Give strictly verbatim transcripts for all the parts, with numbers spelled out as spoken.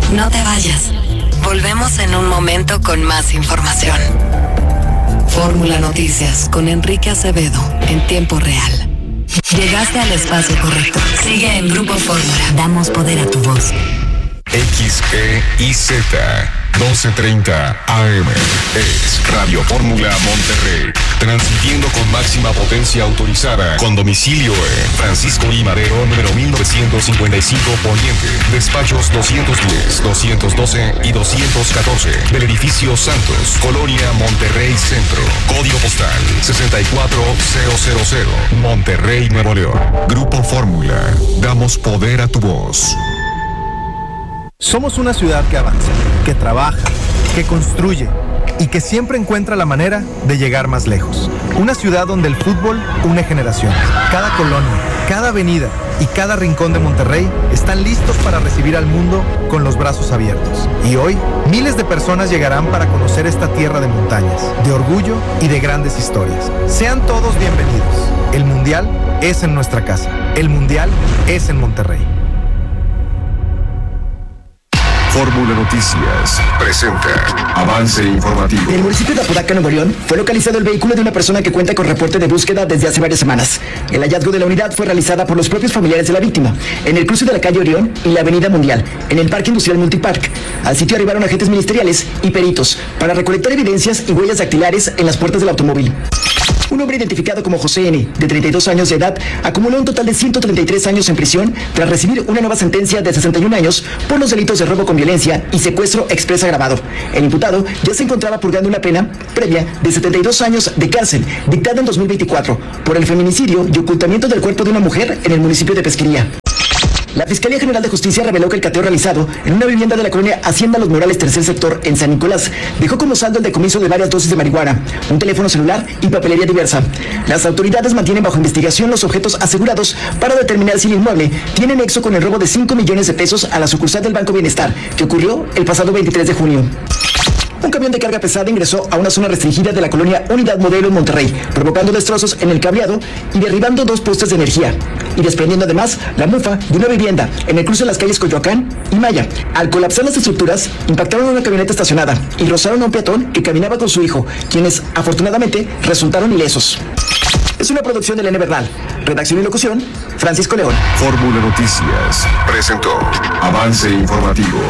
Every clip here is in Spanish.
No te vayas. Volvemos en un momento con más información. Fórmula Noticias con Enrique Acevedo en tiempo real. Llegaste al espacio correcto. Sigue en Grupo Fórmula. Damos poder a tu voz. X E I Z doce treinta A M es Radio Fórmula Monterrey, transmitiendo con máxima potencia autorizada, con domicilio en Francisco I. Madero, número mil novecientos cincuenta y cinco Poniente, despachos doscientos diez, doscientos doce y doscientos catorce, del edificio Santos, Colonia Monterrey Centro, código postal sesenta y cuatro mil, Monterrey, Nuevo León. Grupo Fórmula, damos poder a tu voz. Somos una ciudad que avanza, que trabaja, que construye y que siempre encuentra la manera de llegar más lejos. Una ciudad donde el fútbol une generaciones. Cada colonia, cada avenida y cada rincón de Monterrey están listos para recibir al mundo con los brazos abiertos. Y hoy, miles de personas llegarán para conocer esta tierra de montañas, de orgullo y de grandes historias. Sean todos bienvenidos. El Mundial es en nuestra casa. El Mundial es en Monterrey. Fórmula Noticias presenta avance informativo. En el municipio de Apodaca, Nuevo León, fue localizado el vehículo de una persona que cuenta con reporte de búsqueda desde hace varias semanas. El hallazgo de la unidad fue realizada por los propios familiares de la víctima, en el cruce de la calle Orión y la avenida Mundial, en el Parque Industrial Multipark. Al sitio arribaron agentes ministeriales y peritos para recolectar evidencias y huellas dactilares en las puertas del automóvil. Un hombre identificado como José N., de treinta y dos años de edad, acumuló un total de ciento treinta y tres años en prisión tras recibir una nueva sentencia de sesenta y un años por los delitos de robo con violencia y secuestro exprés agravado. El imputado ya se encontraba purgando una pena previa de setenta y dos años de cárcel, dictada en dos mil veinticuatro, por el feminicidio y ocultamiento del cuerpo de una mujer en el municipio de Pesquería. La Fiscalía General de Justicia reveló que el cateo realizado en una vivienda de la colonia Hacienda Los Morales, tercer sector, en San Nicolás, dejó como saldo el decomiso de varias dosis de marihuana, un teléfono celular y papelería diversa. Las autoridades mantienen bajo investigación los objetos asegurados para determinar si el inmueble tiene nexo con el robo de cinco millones de pesos a la sucursal del Banco Bienestar, que ocurrió el pasado veintitrés de junio. Un camión de carga pesada ingresó a una zona restringida de la colonia Unidad Modelo en Monterrey, provocando destrozos en el cableado y derribando dos postes de energía, y desprendiendo además la mufa de una vivienda en el cruce de las calles Coyoacán y Maya. Al colapsar las estructuras, impactaron una camioneta estacionada y rozaron a un peatón que caminaba con su hijo, quienes afortunadamente resultaron ilesos. Es una producción de Elena Bernal. Redacción y locución, Francisco León. Fórmula Noticias presentó avance informativo.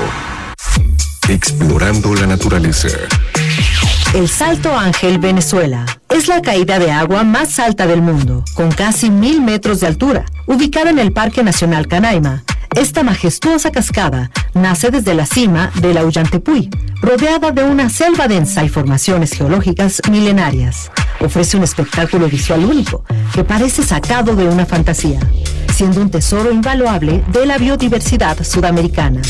Explorando la naturaleza. El Salto Ángel, Venezuela, es la caída de agua más alta del mundo, con casi mil metros de altura, ubicada en el Parque Nacional Canaima. Esta majestuosa cascada nace desde la cima de la Ollantaypuy, rodeada de una selva densa y formaciones geológicas milenarias. Ofrece un espectáculo visual único, que parece sacado de una fantasía, siendo un tesoro invaluable de la biodiversidad sudamericana.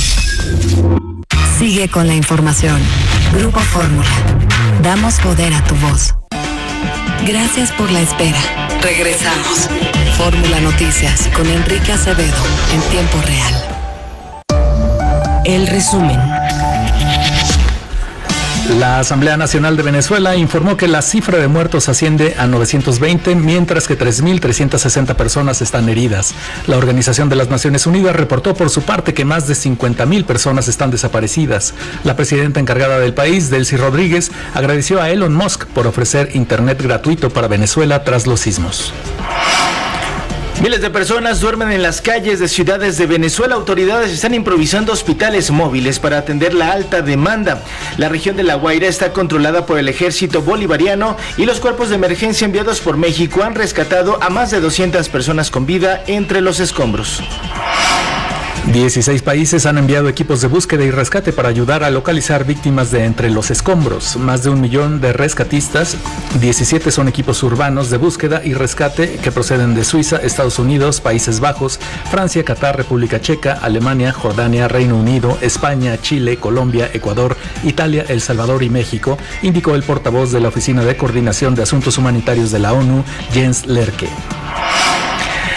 Sigue con la información. Grupo Fórmula. Damos poder a tu voz. Gracias por la espera. Regresamos. Fórmula Noticias con Enrique Acevedo en tiempo real. El resumen. La Asamblea Nacional de Venezuela informó que la cifra de muertos asciende a novecientos veinte, mientras que tres mil trescientas sesenta personas están heridas. La Organización de las Naciones Unidas reportó por su parte que más de cincuenta mil personas están desaparecidas. La presidenta encargada del país, Delcy Rodríguez, agradeció a Elon Musk por ofrecer internet gratuito para Venezuela tras los sismos. Miles de personas duermen en las calles de ciudades de Venezuela. Autoridades están improvisando hospitales móviles para atender la alta demanda. La región de La Guaira está controlada por el ejército bolivariano y los cuerpos de emergencia enviados por México han rescatado a más de doscientas personas con vida entre los escombros. dieciséis países han enviado equipos de búsqueda y rescate para ayudar a localizar víctimas de entre los escombros. Más de un millón de rescatistas, diecisiete son equipos urbanos de búsqueda y rescate que proceden de Suiza, Estados Unidos, Países Bajos, Francia, Qatar, República Checa, Alemania, Jordania, Reino Unido, España, Chile, Colombia, Ecuador, Italia, El Salvador y México, indicó el portavoz de la Oficina de Coordinación de Asuntos Humanitarios de la ONU, Jens Lerke.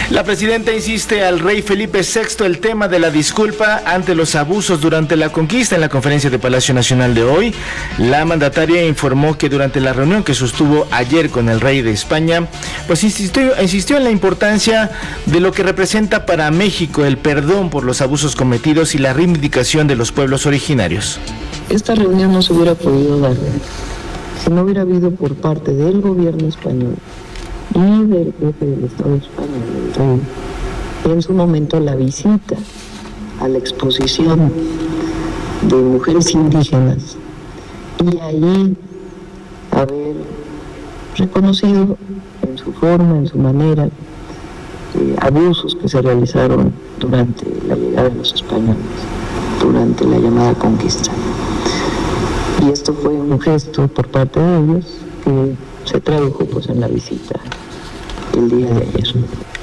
La presidenta insiste al rey Felipe sexto el tema de la disculpa ante los abusos durante la conquista. En la conferencia de Palacio Nacional de hoy, la mandataria informó que durante la reunión que sostuvo ayer con el rey de España, pues insistió, insistió en la importancia de lo que representa para México el perdón por los abusos cometidos y la reivindicación de los pueblos originarios. Esta reunión no se hubiera podido dar si no hubiera habido por parte del gobierno español y del jefe del Estado español, el rey, en su momento la visita a la exposición de mujeres indígenas y ahí haber reconocido en su forma, en su manera, eh, abusos que se realizaron durante la llegada de los españoles, durante la llamada conquista. Y esto fue un gesto por parte de ellos que se tradujo pues en la visita el día de ayer.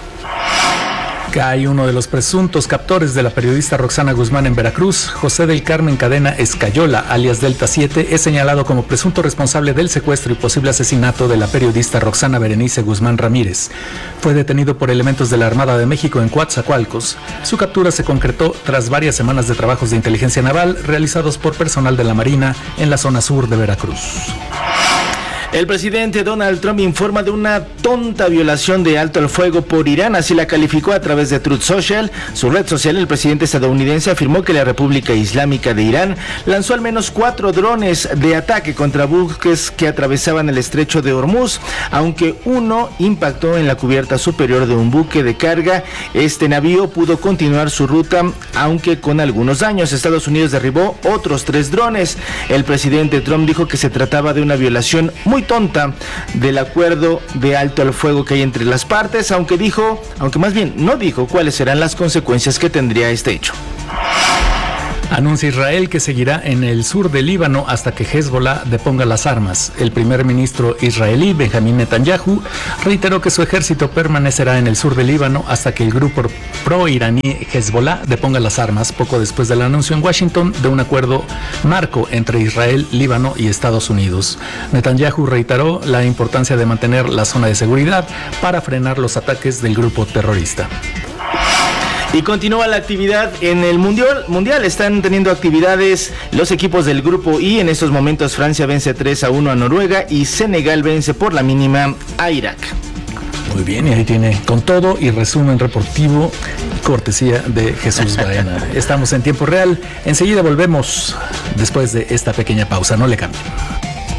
Cae uno de los presuntos captores de la periodista Roxana Guzmán en Veracruz. José del Carmen Cadena Escayola, alias Delta siete, es señalado como presunto responsable del secuestro y posible asesinato de la periodista Roxana Berenice Guzmán Ramírez. Fue detenido por elementos de la Armada de México en Coatzacoalcos. Su captura se concretó tras varias semanas de trabajos de inteligencia naval realizados por personal de la Marina en la zona sur de Veracruz. El presidente Donald Trump informa de una tonta violación de alto al fuego por Irán, así la calificó a través de Truth Social. Su red social, el presidente estadounidense afirmó que la República Islámica de Irán lanzó al menos cuatro drones de ataque contra buques que atravesaban el estrecho de Hormuz, aunque uno impactó en la cubierta superior de un buque de carga. Este navío pudo continuar su ruta, aunque con algunos daños. Estados Unidos derribó otros tres drones. El presidente Trump dijo que se trataba de una violación muy tonta del acuerdo de alto al fuego que hay entre las partes, aunque dijo, aunque más bien no dijo cuáles serán las consecuencias que tendría este hecho. Anuncia Israel que seguirá en el sur del Líbano hasta que Hezbollah deponga las armas. El primer ministro israelí, Benjamín Netanyahu, reiteró que su ejército permanecerá en el sur del Líbano hasta que el grupo pro-iraní Hezbollah deponga las armas, poco después del anuncio en Washington de un acuerdo marco entre Israel, Líbano y Estados Unidos. Netanyahu reiteró la importancia de mantener la zona de seguridad para frenar los ataques del grupo terrorista. Y continúa la actividad en el mundial, mundial. Están teniendo actividades los equipos del grupo I. En estos momentos Francia vence tres a uno a Noruega y Senegal vence por la mínima a Irak. Muy bien, y ahí tiene con todo y resumen reportivo, cortesía de Jesús Baena. Estamos en tiempo real. Enseguida volvemos después de esta pequeña pausa. No le cambien.